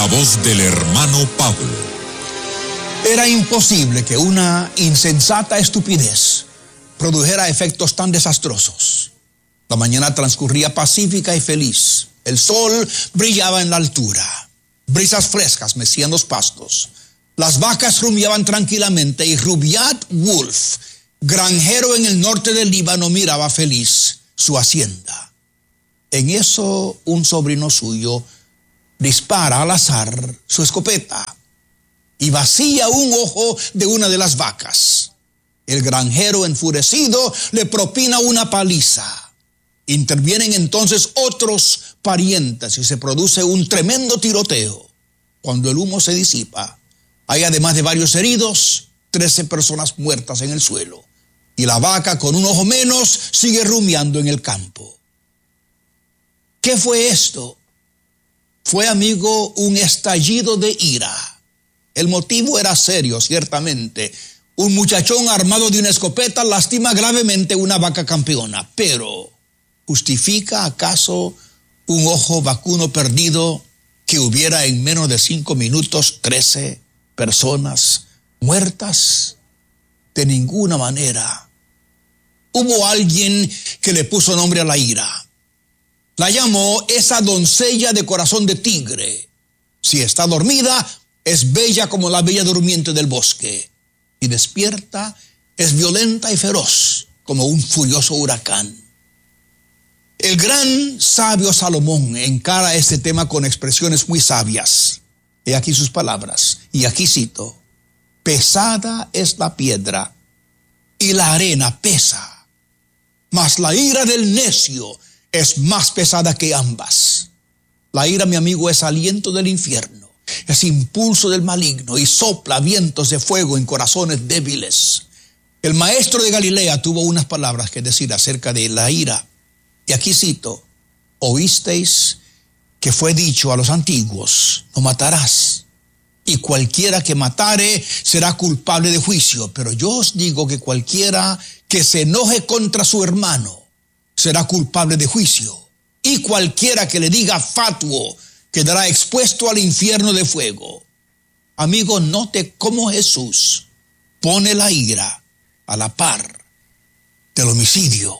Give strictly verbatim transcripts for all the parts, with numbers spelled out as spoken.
La voz del hermano Pablo. Era imposible que una insensata estupidez produjera efectos tan desastrosos. La mañana transcurría pacífica y feliz. El sol brillaba en la altura. Brisas frescas mecían los pastos. Las vacas rumiaban tranquilamente y Rubaiyat Wolf, granjero en el norte del Líbano, miraba feliz su hacienda. En eso, un sobrino suyo dispara al azar su escopeta y vacía un ojo de una de las vacas. El granjero, enfurecido, le propina una paliza. Intervienen entonces otros parientes y se produce un tremendo tiroteo. Cuando el humo se disipa, hay además de varios heridos, trece personas muertas en el suelo. Y la vaca, con un ojo menos, sigue rumiando en el campo. ¿Qué fue esto? Fue, amigo, un estallido de ira. El motivo era serio, ciertamente. Un muchachón armado de una escopeta lastima gravemente una vaca campeona. Pero, ¿justifica acaso un ojo vacuno perdido que hubiera en menos de cinco minutos trece personas muertas? De ninguna manera. Hubo alguien que le puso nombre a la ira. La llamó esa doncella de corazón de tigre. Si está dormida, es bella como la bella durmiente del bosque. Y despierta, es violenta y feroz como un furioso huracán. El gran sabio Salomón encara este tema con expresiones muy sabias. He aquí sus palabras, y aquí cito: pesada es la piedra, y la arena pesa, mas la ira del necio es más pesada que ambas. La ira, mi amigo, es aliento del infierno, es impulso del maligno y sopla vientos de fuego en corazones débiles. El maestro de Galilea tuvo unas palabras que decir acerca de la ira. Y aquí cito: oísteis que fue dicho a los antiguos, no matarás, y cualquiera que matare será culpable de juicio. Pero yo os digo que cualquiera que se enoje contra su hermano será culpable de juicio, y cualquiera que le diga fatuo quedará expuesto al infierno de fuego. Amigo, note cómo Jesús pone la ira a la par del homicidio.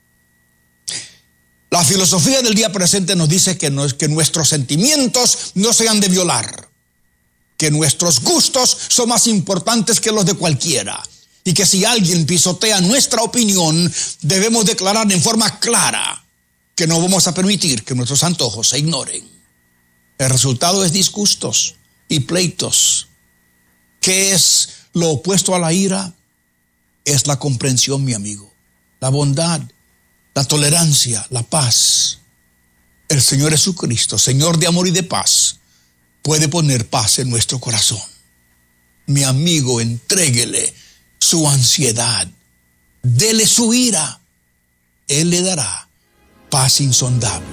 La filosofía del día presente nos dice que, no, que nuestros sentimientos no se han de violar, que nuestros gustos son más importantes que los de cualquiera, y que si alguien pisotea nuestra opinión, debemos declarar en forma clara que no vamos a permitir que nuestros antojos se ignoren. El resultado es disgustos y pleitos. ¿Qué es lo opuesto a la ira? Es la comprensión, mi amigo, la bondad, la tolerancia, la paz. El Señor Jesucristo, Señor de amor y de paz, puede poner paz en nuestro corazón. Mi amigo, entréguele su ansiedad, dele su ira, Él le dará paz insondable.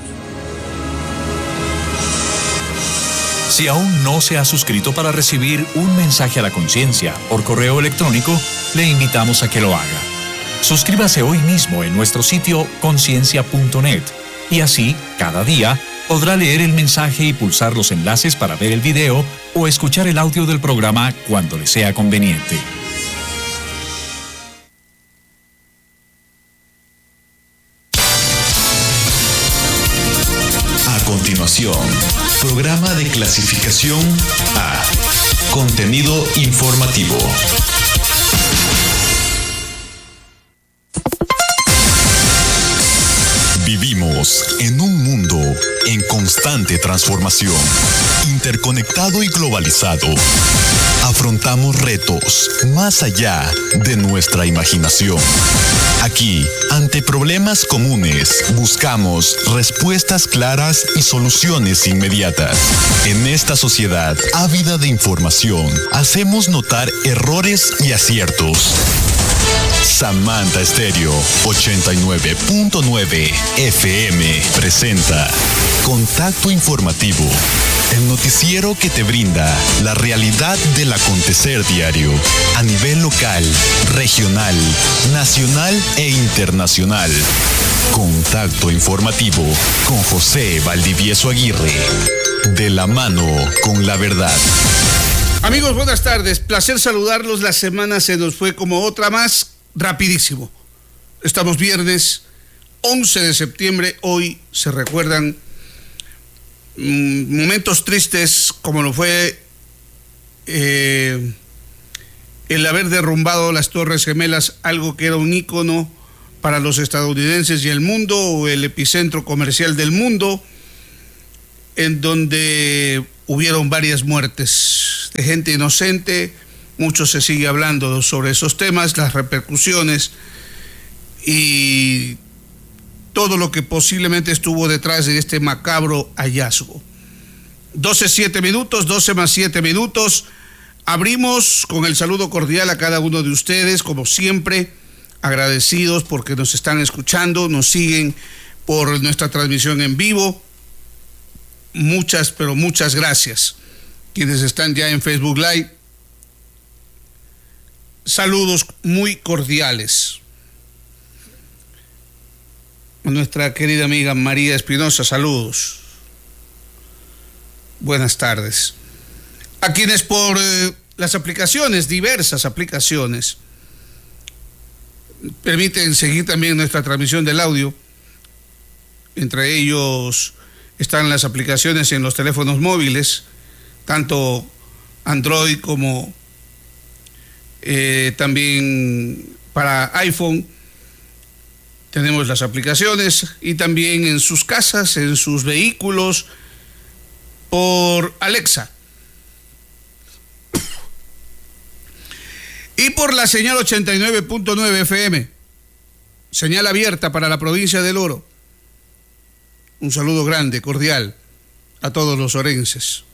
Si aún no se ha suscrito para recibir un mensaje a la conciencia por correo electrónico, le invitamos a que lo haga. Suscríbase hoy mismo en nuestro sitio conciencia punto net y así, cada día, podrá leer el mensaje y pulsar los enlaces para ver el video o escuchar el audio del programa cuando le sea conveniente. A continuación, programa de clasificación A. Contenido informativo. Vivimos en un mundo en constante transformación, interconectado y globalizado. Afrontamos retos más allá de nuestra imaginación. Aquí, ante problemas comunes, buscamos respuestas claras y soluciones inmediatas. En esta sociedad ávida de información, hacemos notar errores y aciertos. Samantha Estéreo ochenta y nueve punto nueve F M presenta Contacto Informativo, el noticiero que te brinda la realidad del acontecer diario a nivel local, regional, nacional e internacional. Contacto Informativo con José Valdivieso Aguirre. de la mano con la verdad. Amigos, buenas tardes. Placer saludarlos. La semana se nos fue como otra más, rapidísimo. Estamos viernes once de septiembre. Hoy se recuerdan mmm, momentos tristes como lo fue eh, el haber derrumbado las Torres Gemelas, algo que era un ícono para los estadounidenses y el mundo, o el epicentro comercial del mundo, en donde hubieron varias muertes de gente inocente. Mucho se sigue hablando sobre esos temas, las repercusiones y todo lo que posiblemente estuvo detrás de este macabro hallazgo. doce, siete minutos, doce más siete minutos. Abrimos con el saludo cordial a cada uno de ustedes, como siempre, agradecidos porque nos están escuchando, nos siguen por nuestra transmisión en vivo. Muchas, pero muchas gracias. Quienes están ya en Facebook Live, saludos muy cordiales. A nuestra querida amiga María Espinosa, saludos. Buenas tardes. A quienes por eh, las aplicaciones, diversas aplicaciones, permiten seguir también nuestra transmisión del audio. Entre ellos están las aplicaciones en los teléfonos móviles, tanto Android como eh, también para iPhone. Tenemos las aplicaciones y también en sus casas, en sus vehículos, por Alexa. Y por la señal ochenta y nueve punto nueve F M, señal abierta para la provincia del Oro. Un saludo grande, cordial, a todos los orenses.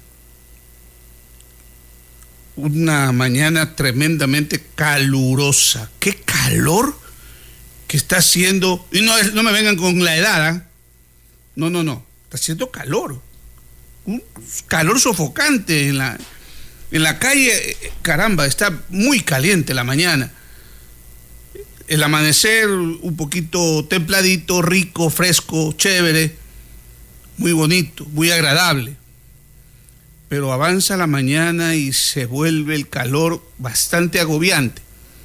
Una mañana tremendamente calurosa. ¡Qué calor que está haciendo! Y no, no me vengan con la edad, ¿eh? No, no, no. Está haciendo calor. Un calor sofocante en la... En la calle, caramba, está muy caliente la mañana. El amanecer un poquito templadito, rico, fresco, chévere, muy bonito, muy agradable. Pero avanza la mañana y se vuelve el calor bastante agobiante.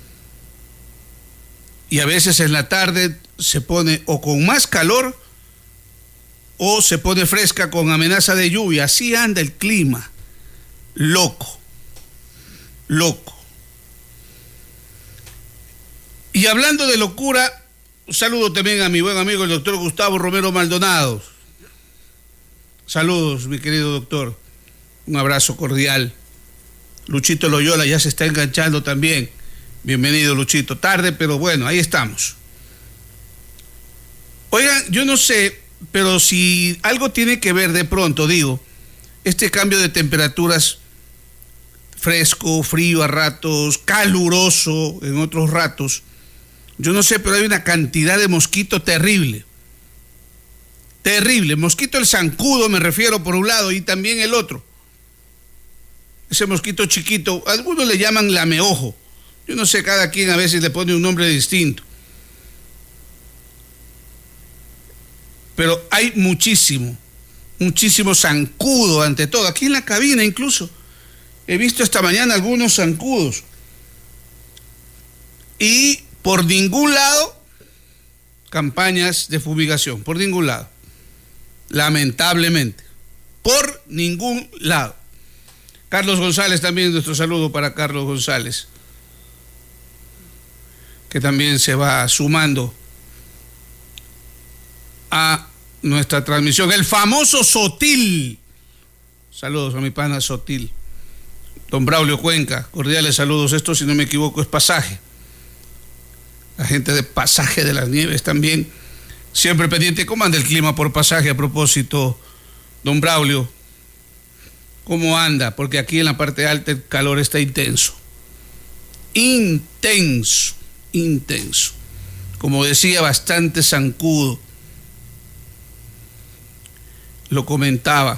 Y a veces en la tarde se pone o con más calor o se pone fresca con amenaza de lluvia. Así anda el clima. Loco, loco. Y hablando de locura, un saludo también a mi buen amigo el doctor Gustavo Romero Maldonado. Saludos, mi querido doctor. Un abrazo cordial. Luchito Loyola ya se está enganchando también. Bienvenido, Luchito. Tarde, pero bueno, ahí estamos. Oigan, yo no sé, pero si algo tiene que ver de pronto, digo, este cambio de temperaturas, fresco, frío a ratos, caluroso en otros ratos, yo no sé, pero hay una cantidad de mosquito terrible. Terrible. Mosquito el zancudo, me refiero, por un lado, y también el otro. Ese mosquito chiquito, algunos le llaman lameojo. Yo no sé, cada quien a veces le pone un nombre distinto. Pero hay muchísimo, muchísimo zancudo ante todo. Aquí en la cabina incluso he visto esta mañana algunos zancudos. Y por ningún lado campañas de fumigación, por ningún lado. Lamentablemente, por ningún lado. Carlos González también, nuestro saludo para Carlos González, que también se va sumando a nuestra transmisión. El famoso Sotil. Saludos a mi pana Sotil. Don Braulio Cuenca, cordiales saludos. Esto, si no me equivoco, es Pasaje. La gente de Pasaje de las Nieves también, siempre pendiente. ¿Cómo anda el clima por Pasaje? A propósito, don Braulio, ¿cómo anda? Porque aquí en la parte alta el calor está intenso. Intenso, intenso. Como decía, bastante zancudo. Lo comentaba.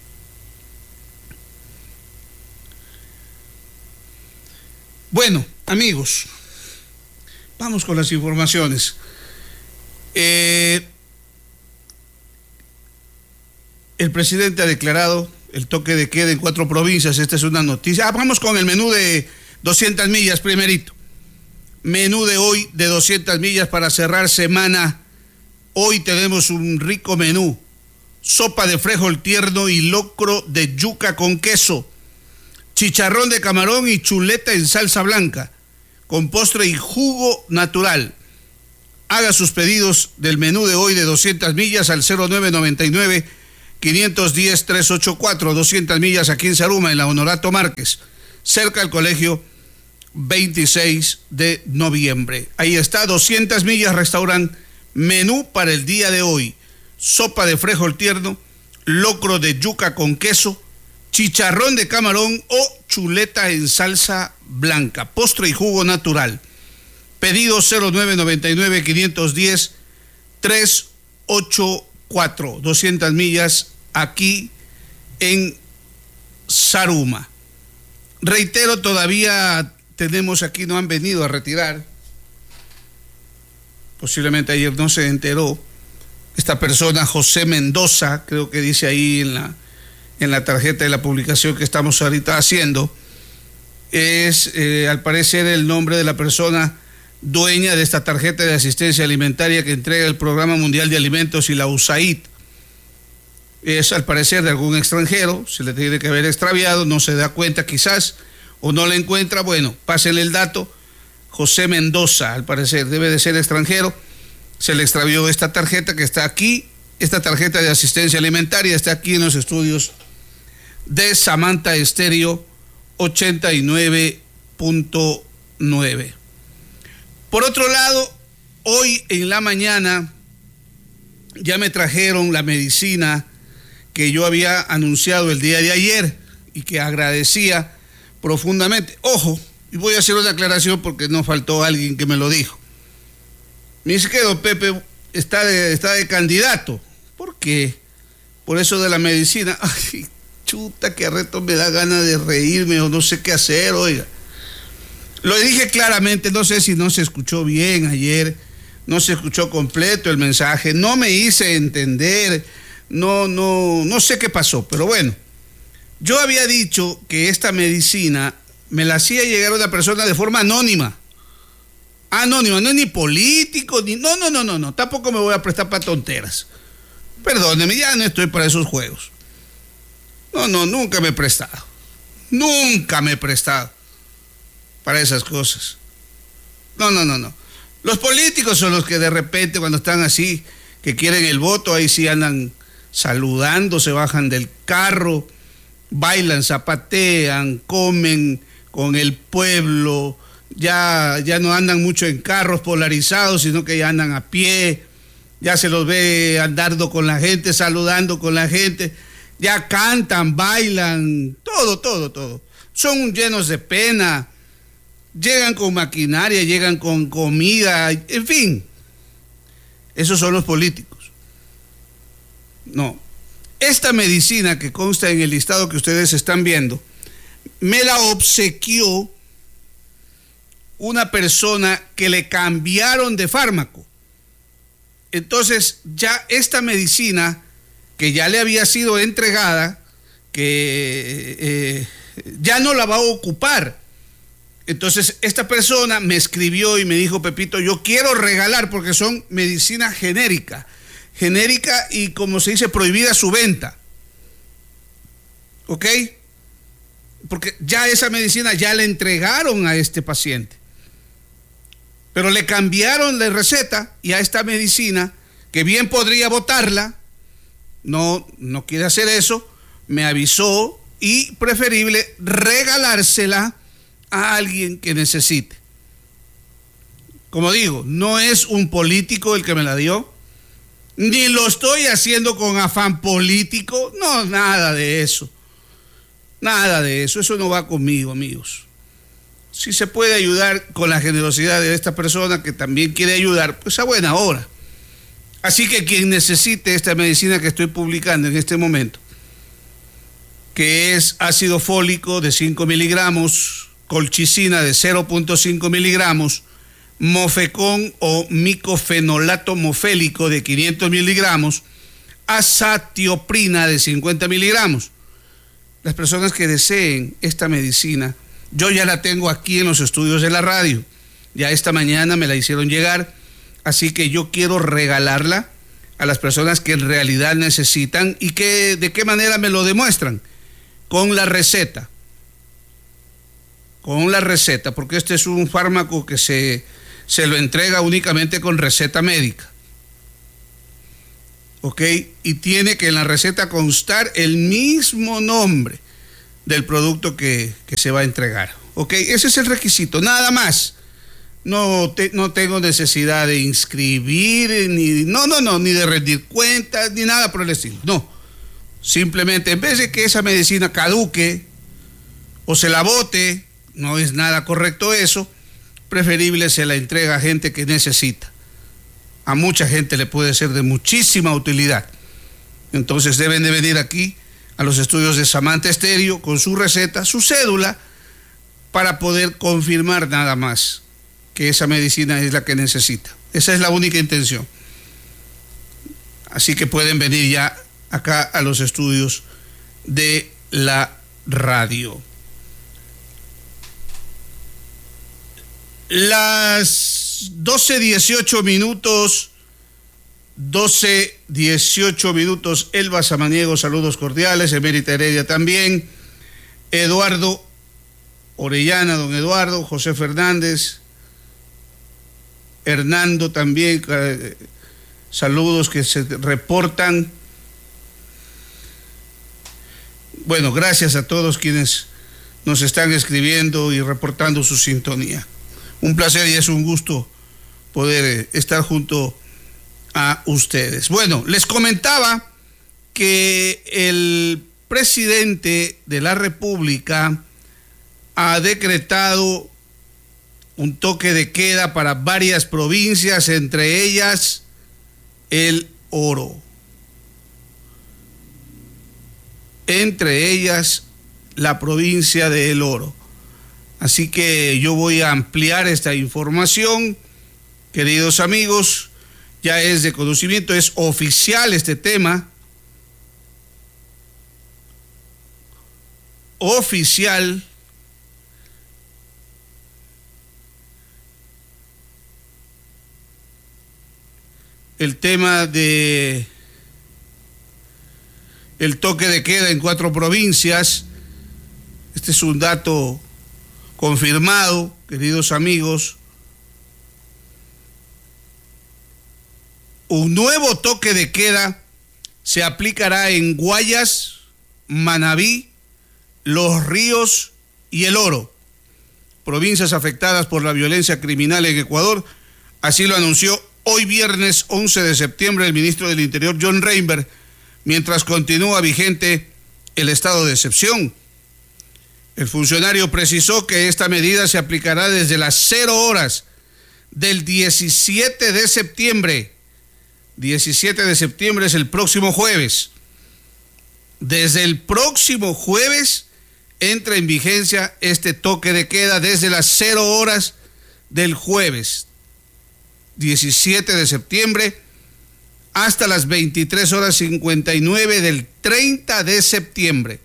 Bueno, amigos, vamos con las informaciones. Eh, el el presidente ha declarado el toque de queda en cuatro provincias. Esta es una noticia. Ah, vamos con el menú de doscientas millas primerito. Menú de hoy de doscientas millas para cerrar semana. Hoy tenemos un rico menú. Sopa de frijol tierno y locro de yuca con queso. Chicharrón de camarón y chuleta en salsa blanca. Con postre y jugo natural. Haga sus pedidos del menú de hoy de doscientas millas al cero nueve nueve nueve, cinco uno cero, tres ocho cuatro. doscientas millas aquí en Saruma, en la Honorato Márquez, cerca del colegio veintiséis de noviembre. Ahí está, doscientas millas restaurant. Menú para el día de hoy: sopa de frijol tierno, locro de yuca con queso, chicharrón de camarón o chuleta en salsa blanca, postre y jugo natural. Pedido cero nueve nueve nueve, cinco uno cero, tres ocho cuatro. doscientas millas aquí en Saruma. Reitero, todavía tenemos aquí, no han venido a retirar. Posiblemente ayer no se enteró. Esta persona, José Mendoza, creo que dice ahí en la, en la tarjeta de la publicación que estamos ahorita haciendo, es eh, al parecer el nombre de la persona dueña de esta tarjeta de asistencia alimentaria que entrega el Programa Mundial de Alimentos y la U S A I D. Es al parecer de algún extranjero, se le tiene que haber extraviado, no se da cuenta quizás, o no le encuentra. Bueno, pásenle el dato. José Mendoza, al parecer debe de ser extranjero, se le extravió esta tarjeta que está aquí, esta tarjeta de asistencia alimentaria está aquí en los estudios de Samantha Estéreo ochenta y nueve punto nueve. Por otro lado, hoy en la mañana ya me trajeron la medicina que yo había anunciado el día de ayer y que agradecía profundamente. Ojo, y voy a hacer una aclaración porque no faltó alguien que me lo dijo. Me dice que don Pepe está de, está de candidato. ¿Por qué? Por eso de la medicina. Ay, chuta, que a reto me da ganas de reírme o no sé qué hacer, oiga. Lo dije claramente, no sé si no se escuchó bien ayer, no se escuchó completo el mensaje, no me hice entender, no, no, no sé qué pasó, pero bueno, yo había dicho que esta medicina me la hacía llegar una persona de forma anónima, anónima, no es ni político, ni, no, no, no, no, no, tampoco me voy a prestar para tonteras, perdóneme, ya no estoy para esos juegos, no, no, nunca me he prestado, nunca me he prestado para esas cosas. No, no, no, no. Los políticos son los que de repente cuando están así, que quieren el voto, ahí sí andan saludando, se bajan del carro, bailan, zapatean, comen con el pueblo, ya, ya no andan mucho en carros polarizados, sino que ya andan a pie, ya se los ve andando con la gente, saludando con la gente, ya cantan, bailan, todo, todo, todo. Son llenos de pena. Llegan con maquinaria, llegan con comida, en fin. Esos son los políticos. No. Esta medicina que consta en el listado que ustedes están viendo, me la obsequió una persona que le cambiaron de fármaco. Entonces, ya esta medicina que ya le había sido entregada, que eh, ya no la va a ocupar. Entonces, esta persona me escribió y me dijo, Pepito, yo quiero regalar, porque son medicina genérica, genérica y, como se dice, prohibida su venta. ¿Ok? Porque ya esa medicina ya le entregaron a este paciente. Pero le cambiaron la receta y a esta medicina, que bien podría botarla, no, no quiere hacer eso, me avisó y preferible regalársela a alguien que necesite. Como digo, no es un político el que me la dio, ni lo estoy haciendo con afán político, no, nada de eso, nada de eso, eso no va conmigo, amigos. Si se puede ayudar con la generosidad de esta persona que también quiere ayudar, pues a buena hora. Así que quien necesite esta medicina que estoy publicando en este momento, que es ácido fólico de cinco miligramos, colchicina de cero punto cinco miligramos, mofecón o micofenolato mofélico de quinientos miligramos, azatioprina de cincuenta miligramos. Las personas que deseen esta medicina, yo ya la tengo aquí en los estudios de la radio. Ya esta mañana me la hicieron llegar, así que yo quiero regalarla a las personas que en realidad necesitan. ¿Y que, de qué manera me lo demuestran? Con la receta. Con la receta, porque este es un fármaco que se, se lo entrega únicamente con receta médica. ¿Ok? Y tiene que en la receta constar el mismo nombre del producto que, que se va a entregar. ¿Ok? Ese es el requisito, nada más. No, te, no tengo necesidad de inscribir, ni, no, no, no, ni de rendir cuentas, ni nada por el estilo. No. Simplemente, en vez de que esa medicina caduque o se la bote, no es nada correcto eso, preferible se la entrega a gente que necesita. A mucha gente le puede ser de muchísima utilidad. Entonces deben de venir aquí a los estudios de Samantha Estéreo con su receta, su cédula, para poder confirmar nada más que esa medicina es la que necesita. Esa es la única intención. Así que pueden venir ya acá a los estudios de la radio. Las doce dieciocho minutos, doce dieciocho minutos, Elba Samaniego, saludos cordiales, Emérita Heredia también, Eduardo Orellana, don Eduardo, José Fernández, Hernando también, eh, saludos que se reportan. Bueno, gracias a todos quienes nos están escribiendo y reportando su sintonía. Un placer y es un gusto poder estar junto a ustedes. Bueno, les comentaba que el presidente de la República ha decretado un toque de queda para varias provincias, entre ellas El Oro. Entre ellas la provincia de El Oro. Así que yo voy a ampliar esta información, queridos amigos, ya es de conocimiento, es oficial este tema, oficial, el tema de el toque de queda en cuatro provincias. Este es un dato confirmado, queridos amigos. Un nuevo toque de queda se aplicará en Guayas, Manabí, Los Ríos y El Oro, provincias afectadas por la violencia criminal en Ecuador. Así lo anunció hoy viernes once de septiembre el ministro del Interior, John Reinberg, mientras continúa vigente el estado de excepción. El funcionario precisó que esta medida se aplicará desde las cero horas del diecisiete de septiembre. diecisiete de septiembre es el próximo jueves. Desde el próximo jueves entra en vigencia este toque de queda desde las cero horas del jueves diecisiete de septiembre hasta las veintitrés horas cincuenta y nueve del treinta de septiembre.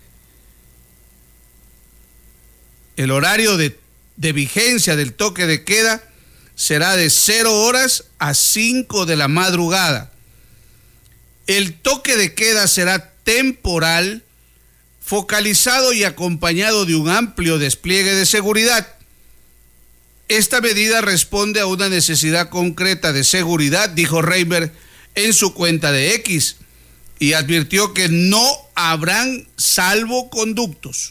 El horario de, de vigencia del toque de queda será de cero horas a cinco de la madrugada. El toque de queda será temporal, focalizado y acompañado de un amplio despliegue de seguridad. Esta medida responde a una necesidad concreta de seguridad, dijo Reinberg en su cuenta de X, y advirtió que no habrán salvoconductos.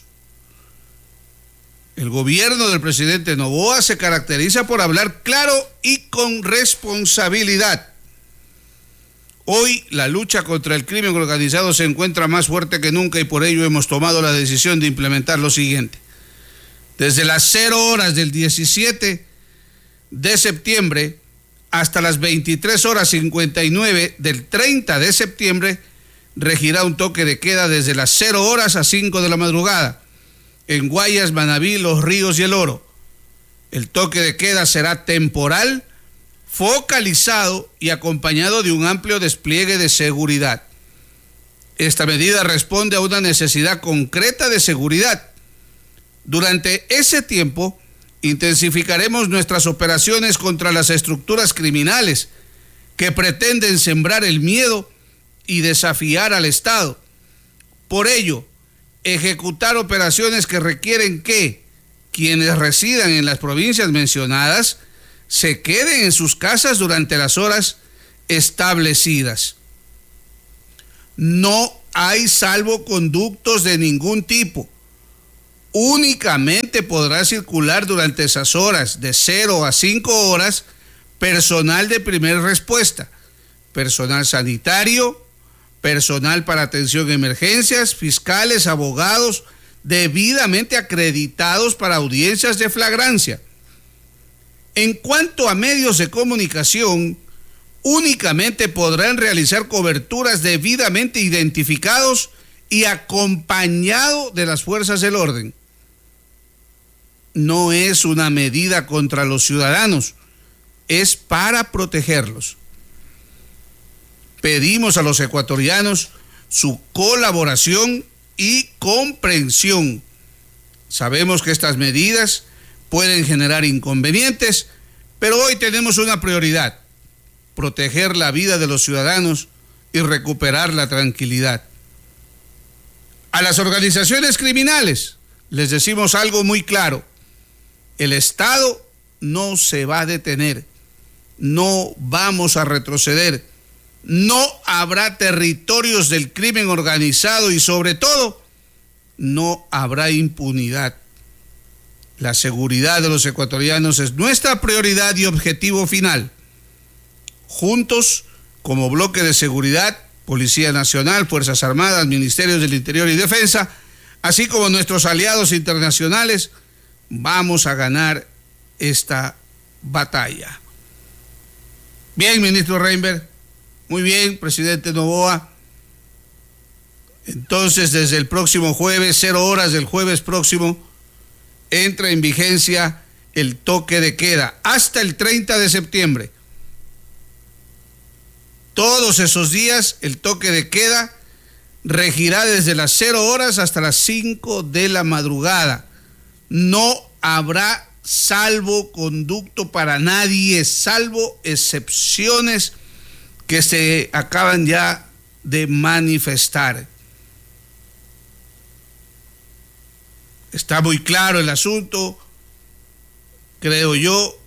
El gobierno del presidente Noboa se caracteriza por hablar claro y con responsabilidad. Hoy la lucha contra el crimen organizado se encuentra más fuerte que nunca y por ello hemos tomado la decisión de implementar lo siguiente. Desde las cero horas del diecisiete de septiembre hasta las veintitrés horas cincuenta y nueve del treinta de septiembre regirá un toque de queda desde las cero horas a cinco de la madrugada. En Guayas, Manabí, Los Ríos y El Oro. El toque de queda será temporal, focalizado y acompañado de un amplio despliegue de seguridad. Esta medida responde a una necesidad concreta de seguridad. Durante ese tiempo, intensificaremos nuestras operaciones contra las estructuras criminales que pretenden sembrar el miedo y desafiar al Estado. Por ello, ejecutar operaciones que requieren que quienes residan en las provincias mencionadas se queden en sus casas durante las horas establecidas. No hay salvoconductos de ningún tipo. Únicamente podrá circular durante esas horas, de cero a cinco horas, personal de primera respuesta, personal sanitario, personal para atención a emergencias, fiscales, abogados, debidamente acreditados para audiencias de flagrancia. En cuanto a medios de comunicación, únicamente podrán realizar coberturas debidamente identificados y acompañado de las fuerzas del orden. No es una medida contra los ciudadanos, es para protegerlos. Pedimos a los ecuatorianos su colaboración y comprensión. Sabemos que estas medidas pueden generar inconvenientes, pero hoy tenemos una prioridad: proteger la vida de los ciudadanos y recuperar la tranquilidad. A las organizaciones criminales les decimos algo muy claro: el Estado no se va a detener, no vamos a retroceder, no habrá territorios del crimen organizado y sobre todo no habrá impunidad. La seguridad de los ecuatorianos es nuestra prioridad y objetivo final. Juntos, como bloque de seguridad, Policía Nacional, Fuerzas Armadas, Ministerios del Interior y Defensa, así como nuestros aliados internacionales, vamos a ganar esta batalla. Bien, ministro Reinberg, muy bien, presidente Noboa. Entonces, desde el próximo jueves, cero horas del jueves próximo, entra en vigencia el toque de queda hasta el treinta de septiembre. Todos esos días el toque de queda regirá desde las cero horas hasta las cinco de la madrugada. No habrá salvoconducto para nadie, salvo excepciones que se acaban ya de manifestar. Está muy claro el asunto, creo yo.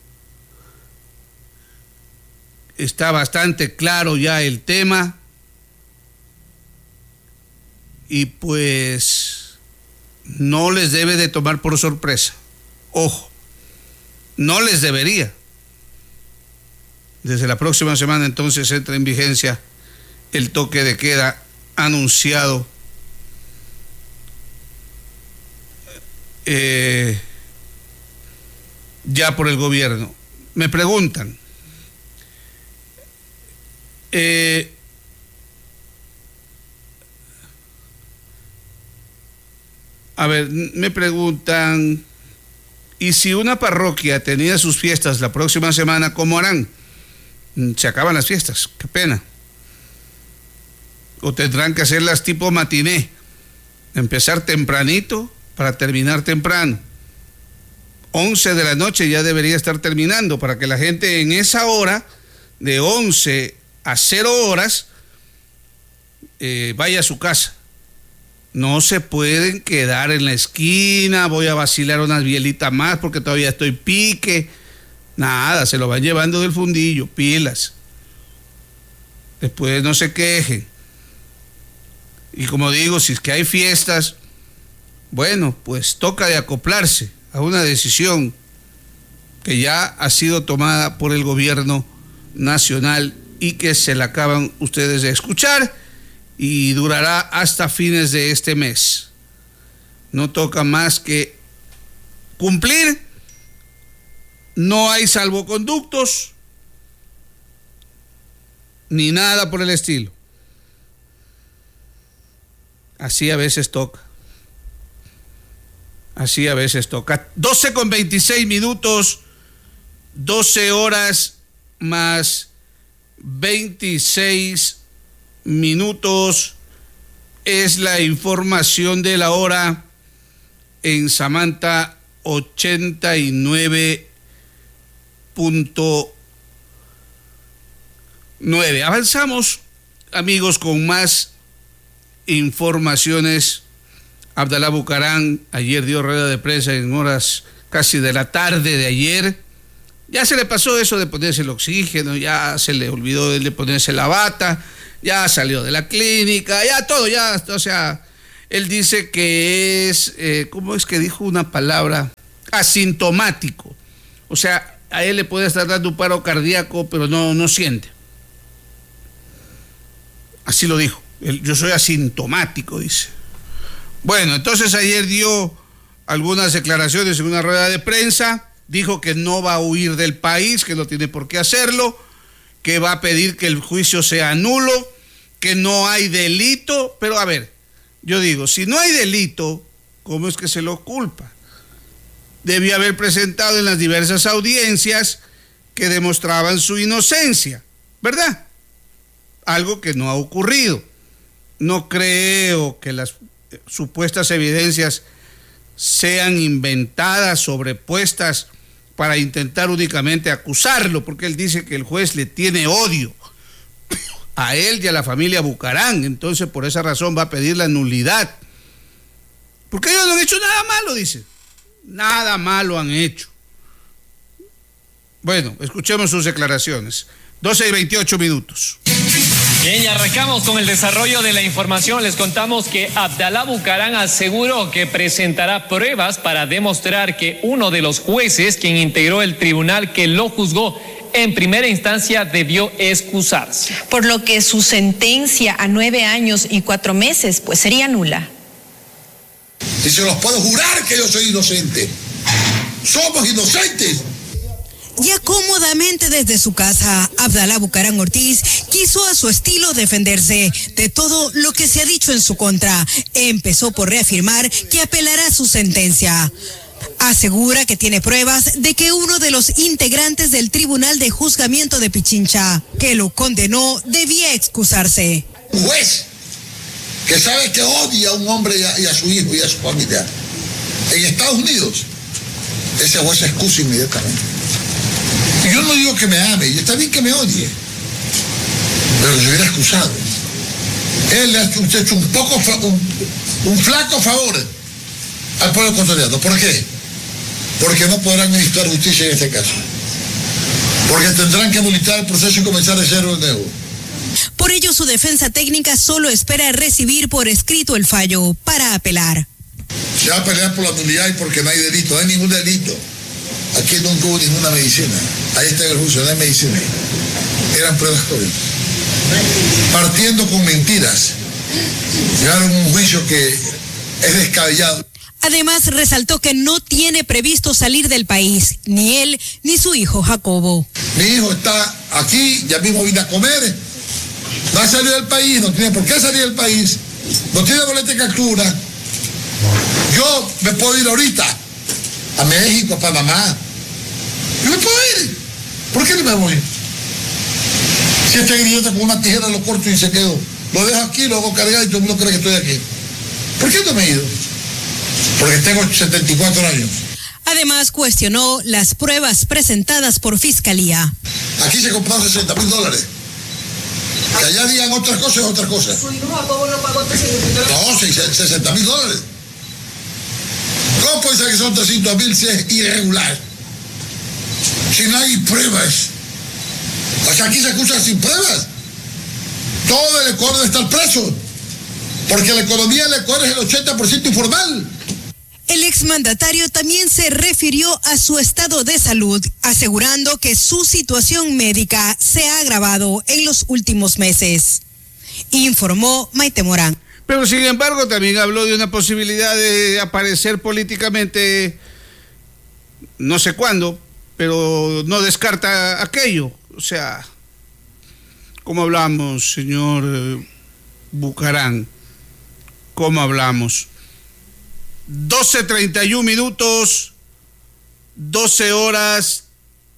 Está bastante claro ya el tema. Y pues no les debe de tomar por sorpresa. Ojo, no les debería. Desde la próxima semana entonces entra en vigencia el toque de queda anunciado eh, ya por el gobierno. Me preguntan, eh, a ver, me preguntan, ¿y si una parroquia tenía sus fiestas la próxima semana, cómo harán? Se acaban las fiestas, qué pena. O tendrán que hacerlas tipo matiné, empezar tempranito para terminar temprano. once de la noche ya debería estar terminando para que la gente en esa hora, de once a cero horas, eh, vaya a su casa. No se pueden quedar en la esquina, voy a vacilar unas bielitas más porque todavía estoy pique. Nada, se lo van llevando del fundillo, pilas. Después no se quejen. Y como digo, si es que hay fiestas, bueno, pues toca de acoplarse a una decisión que ya ha sido tomada por el gobierno nacional y que se la acaban ustedes de escuchar y durará hasta fines de este mes. No toca más que cumplir. No hay salvoconductos ni nada por el estilo. Así a veces toca. Así a veces toca. doce con veintiséis minutos, doce horas más veintiséis minutos. es la información de la hora en Samantha ochenta y nueve punto nueve. Avanzamos, amigos, con más informaciones. Abdalá Bucaram ayer dio rueda de prensa en horas casi de la tarde de ayer. Ya se le pasó eso de ponerse el oxígeno, ya se le olvidó de ponerse la bata, ya salió de la clínica, ya todo, ya, o sea, él dice que es, eh, ¿cómo es que dijo una palabra? Asintomático. O sea, a él le puede estar dando un paro cardíaco, pero no, no siente. Así lo dijo. Él, yo soy asintomático, dice. Bueno, entonces ayer dio algunas declaraciones en una rueda de prensa. Dijo que no va a huir del país, que no tiene por qué hacerlo, que va a pedir que el juicio sea nulo, que no hay delito. Pero a ver, yo digo, si no hay delito, ¿cómo es que se lo culpa? Debió haber presentado en las diversas audiencias que demostraban su inocencia, ¿verdad? Algo que no ha ocurrido. No creo que las supuestas evidencias sean inventadas, sobrepuestas para intentar únicamente acusarlo, porque él dice que el juez le tiene odio a él y a la familia Bucaram, entonces por esa razón va a pedir la nulidad. Porque ellos no han hecho nada malo, dice. Nada malo han hecho. Bueno, escuchemos sus declaraciones. doce y veintiocho minutos. Bien, y arrancamos con el desarrollo de la información. Les contamos que Abdalá Bucaram aseguró que presentará pruebas para demostrar que uno de los jueces, quien integró el tribunal que lo juzgó en primera instancia, debió excusarse. Por lo que su sentencia a nueve años y cuatro meses, pues sería nula. Y se los puedo jurar que yo soy inocente. Somos inocentes. Ya cómodamente desde su casa, Abdalá Bucaram Ortiz quiso a su estilo defenderse de todo lo que se ha dicho en su contra. Empezó por reafirmar que apelará su sentencia. Asegura que tiene pruebas de que uno de los integrantes del Tribunal de Juzgamiento de Pichincha, que lo condenó, debía excusarse. Un juez que sabe que odia a un hombre y a, y a su hijo y a su familia en Estados Unidos, ese juez se excusa inmediatamente. Y yo no digo que me ame, y está bien que me odie, pero se hubiera excusado. Él le ha hecho un poco, un, un flaco favor al pueblo ecuatoriano. ¿Por qué? Porque no podrán administrar justicia en este caso. Porque tendrán que anular el proceso y comenzar de cero de nuevo. Por ello, su defensa técnica solo espera recibir por escrito el fallo para apelar. Se va a pelear por la nulidad y porque no hay delito, no hay ningún delito. Aquí nunca hubo ninguna medicina. Ahí está el juicio, no hay medicina. Eran pruebas COVID. Partiendo con mentiras. Llegaron a un juicio que es descabellado. Además, resaltó que no tiene previsto salir del país, ni él ni su hijo Jacobo. Mi hijo está aquí, ya mismo vine a comer. No ha salido del país, no tiene por qué salir del país. No tiene boleta de captura. Yo me puedo ir ahorita a México, a Panamá. Yo me puedo ir. ¿Por qué no me voy? Si este idiota con una tijera lo corto y se quedó. Lo dejo aquí, lo hago cargar y todo el mundo cree que estoy aquí. ¿Por qué no me he ido? Porque tengo setenta y cuatro años. Además, cuestionó las pruebas presentadas por Fiscalía. Aquí se compraron sesenta mil dólares. Que allá digan otras cosas es otra cosa. ¿Su hijo Jacobo no pagó trescientos mil dólares? No, sesenta mil dólares. ¿Cómo puede ser que son trescientos mil si es irregular? Si no hay pruebas. O sea, aquí se acusa sin pruebas. Todo el Ecuador debe estar preso. Porque la economía del Ecuador es el ochenta por ciento informal. El exmandatario también se refirió a su estado de salud, asegurando que su situación médica se ha agravado en los últimos meses. Informó Maite Morán. Pero sin embargo también habló de una posibilidad de aparecer políticamente, no sé cuándo, pero no descarta aquello. O sea, ¿cómo hablamos, señor Bucaram? ¿Cómo hablamos? doce treinta y un minutos, doce horas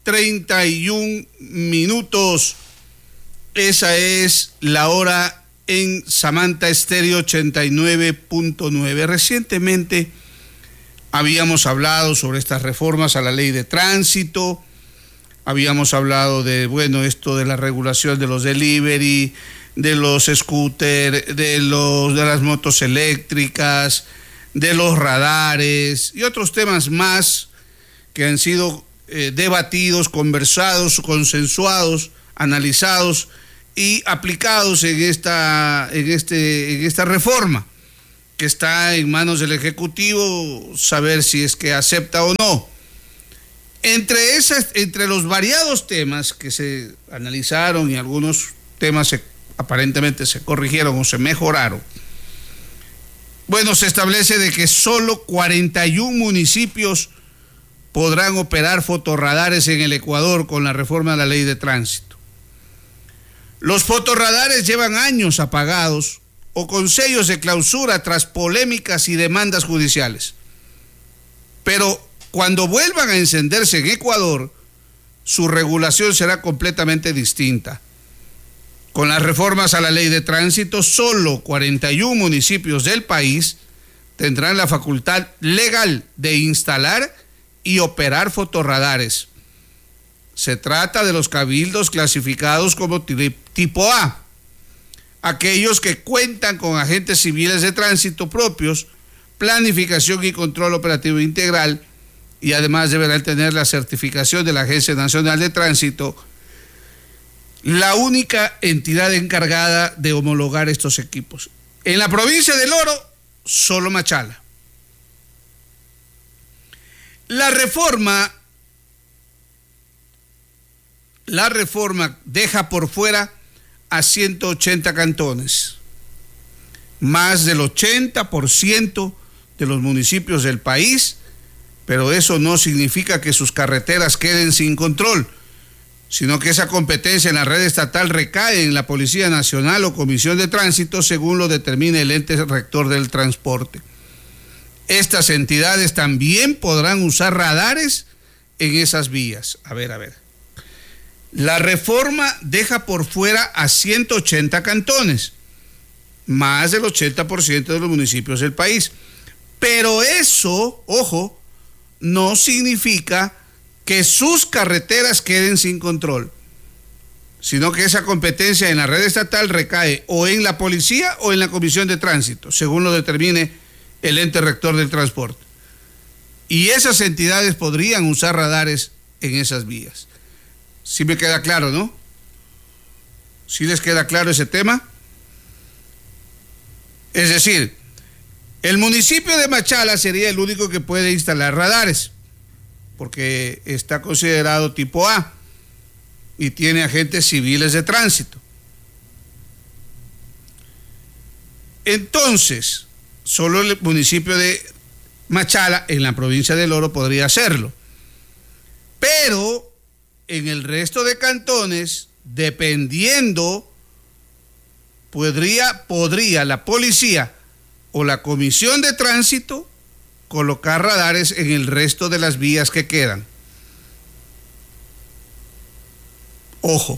treinta y un minutos. Esa es la hora en Samantha Estéreo ochenta y nueve punto nueve. Recientemente habíamos hablado sobre estas reformas a la ley de tránsito, habíamos hablado de, bueno, esto de la regulación de los delivery, de los scooters, de, los, de las motos eléctricas, de los radares y otros temas más que han sido eh, debatidos, conversados, consensuados, analizados y aplicados en esta, en este, en esta reforma, que está en manos del Ejecutivo saber si es que acepta o no. Entre esas, entre los variados temas que se analizaron y algunos temas se, aparentemente se corrigieron o se mejoraron, bueno, se establece de que solo cuarenta y un municipios podrán operar fotorradares en el Ecuador con la reforma de la ley de tránsito. Los fotorradares llevan años apagados o con sellos de clausura tras polémicas y demandas judiciales. Pero cuando vuelvan a encenderse en Ecuador, su regulación será completamente distinta. Con las reformas a la ley de tránsito, solo cuarenta y un municipios del país tendrán la facultad legal de instalar y operar fotorradares. Se trata de los cabildos clasificados como tipo A, aquellos que cuentan con agentes civiles de tránsito propios, planificación y control operativo integral, y además deberán tener la certificación de la Agencia Nacional de Tránsito, la única entidad encargada de homologar estos equipos. En la provincia del Oro, solo Machala. La reforma, la reforma deja por fuera a ciento ochenta cantones, más del ochenta por ciento de los municipios del país, pero eso no significa que sus carreteras queden sin control, sino que esa competencia en la red estatal recae en la Policía Nacional o Comisión de Tránsito, según lo determine el ente rector del transporte. Estas entidades también podrán usar radares en esas vías. A ver, a ver. La reforma deja por fuera a ciento ochenta cantones, más del ochenta por ciento de los municipios del país. Pero eso, ojo, no significa que sus carreteras queden sin control, sino que esa competencia en la red estatal recae o en la policía o en la Comisión de Tránsito, según lo determine el ente rector del transporte. Y esas entidades podrían usar radares en esas vías. ¿Sí me queda claro, no? ¿Sí les queda claro ese tema? Es decir, el municipio de Machala sería el único que puede instalar radares, porque está considerado tipo A y tiene agentes civiles de tránsito. Entonces, solo el municipio de Machala, en la provincia del Oro, podría hacerlo. Pero en el resto de cantones, dependiendo, podría, podría la policía o la Comisión de Tránsito colocar radares en el resto de las vías que quedan. Ojo.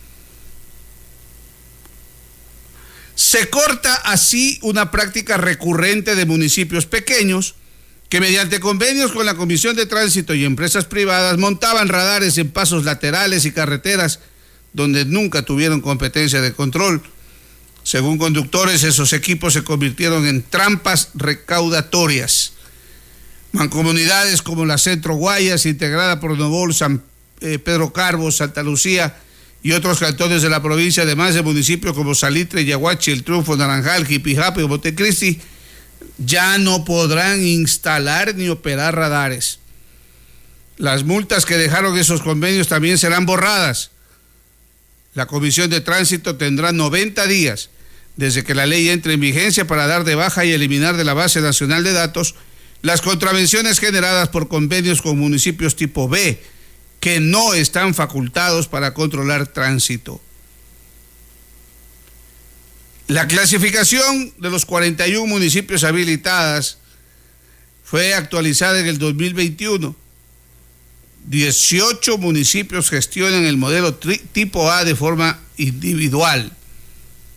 Se corta así una práctica recurrente de municipios pequeños que mediante convenios con la Comisión de Tránsito y empresas privadas montaban radares en pasos laterales y carreteras donde nunca tuvieron competencia de control. Según conductores, esos equipos se convirtieron en trampas recaudatorias. Mancomunidades como la Centro Guayas, integrada por Novol, San eh, Pedro Carbo, Santa Lucía y otros cantones de la provincia, además de municipios como Salitre, Yaguachi, El Triunfo, Naranjal, Jipijape y Montecristi, ya no podrán instalar ni operar radares. Las multas que dejaron esos convenios también serán borradas. La Comisión de Tránsito tendrá noventa días desde que la ley entre en vigencia para dar de baja y eliminar de la base nacional de datos las contravenciones generadas por convenios con municipios tipo B que no están facultados para controlar tránsito. La clasificación de los cuarenta y un municipios habilitadas fue actualizada en el dos mil veintiuno. dieciocho municipios gestionan el modelo tri- tipo A de forma individual.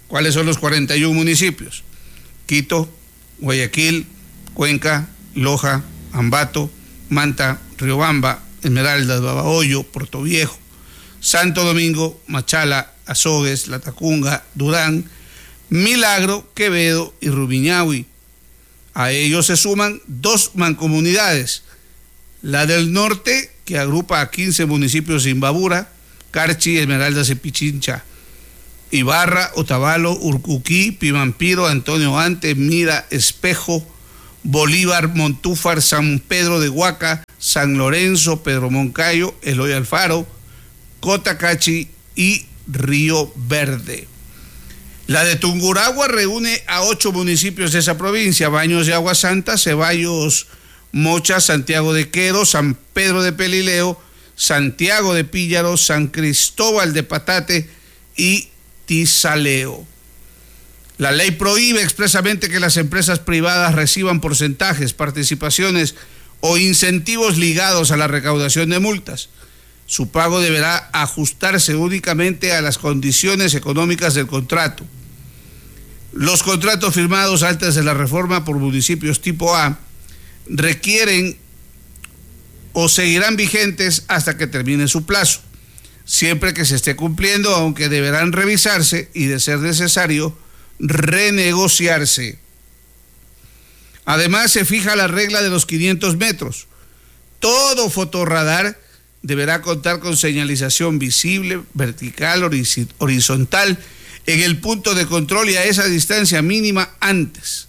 ¿Cuáles son los cuarenta y uno municipios? Quito, Guayaquil, Cuenca, Loja, Ambato, Manta, Riobamba, Esmeraldas, Babahoyo, Puerto Viejo, Santo Domingo, Machala, Azogues, Latacunga, Durán, Milagro, Quevedo y Rumiñahui. A ellos se suman dos mancomunidades, la del norte, que agrupa a quince municipios de Imbabura, Carchi, Esmeraldas y Pichincha, Ibarra, Otavalo, Urcuquí, Pimampiro, Antonio Ante, Mira, Espejo, Bolívar, Montúfar, San Pedro de Huaca, San Lorenzo, Pedro Moncayo, Eloy Alfaro, Cotacachi y Río Verde. La de Tungurahua reúne a ocho municipios de esa provincia: Baños de Agua Santa, Ceballos, Mocha, Santiago de Quero, San Pedro de Pelileo, Santiago de Píllaro, San Cristóbal de Patate y Tizaleo. La ley prohíbe expresamente que las empresas privadas reciban porcentajes, participaciones o incentivos ligados a la recaudación de multas. Su pago deberá ajustarse únicamente a las condiciones económicas del contrato. Los contratos firmados antes de la reforma por municipios tipo A requieren o seguirán vigentes hasta que termine su plazo, siempre que se esté cumpliendo, aunque deberán revisarse y, de ser necesario, renegociarse. Además, se fija la regla de los quinientos metros. Todo fotorradar deberá contar con señalización visible, vertical, horizontal, en el punto de control y a esa distancia mínima antes.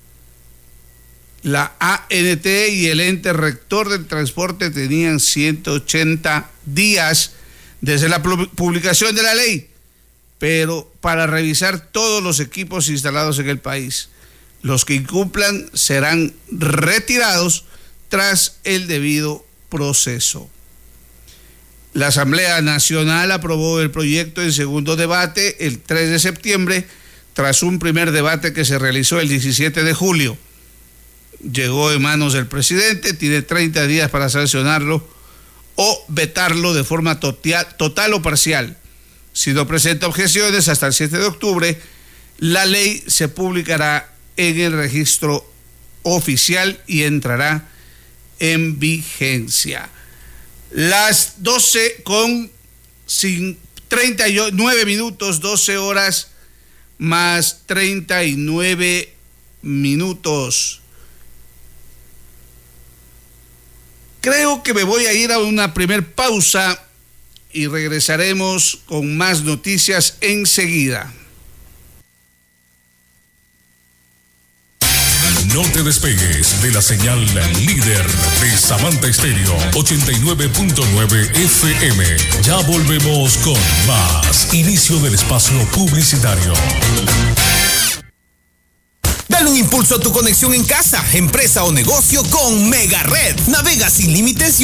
La A N T y el ente rector del transporte tenían ciento ochenta días desde la publicación de la ley, pero para revisar todos los equipos instalados en el país. Los que incumplan serán retirados tras el debido proceso. La Asamblea Nacional aprobó el proyecto en segundo debate el tres de septiembre, tras un primer debate que se realizó el diecisiete de julio. Llegó en manos del presidente, tiene treinta días para sancionarlo o vetarlo de forma total, total o parcial. Si no presenta objeciones hasta el siete de octubre, la ley se publicará en el registro oficial y entrará en vigencia. Las doce con treinta y nueve minutos, doce horas más treinta y nueve minutos. Creo que me voy a ir a una primer pausa y regresaremos con más noticias enseguida. No te despegues de la señal líder de Samantha Estéreo ochenta y nueve punto nueve F M. Ya volvemos con más. Inicio del espacio publicitario. Dale un impulso a tu conexión en casa, empresa o negocio con Mega Red. Navega sin límites y